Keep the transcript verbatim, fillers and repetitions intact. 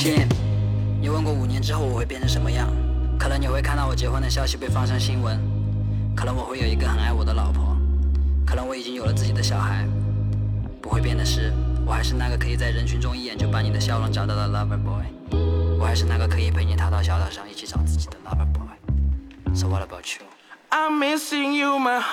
亲，你问过五年之后我会变成什么样？可能你会看到我结婚的消息被放上新闻，可能我会有一个很爱我的老婆，可能我已经有了自己的小孩。不会变的是，我还是那个可以在人群中一眼就把你的笑容找到的 lover boy， 我还是那个可以陪你踏到小岛上一起找自己的 lover boy。So what about you? I'm missing you, my